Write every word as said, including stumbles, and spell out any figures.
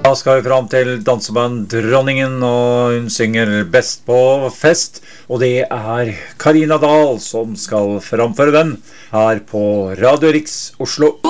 Da skal vi fram til danseband Dronningen, og hun synger best på fest, og det er Karina Dahl som skal framføre den her på Radio Riks Oslo.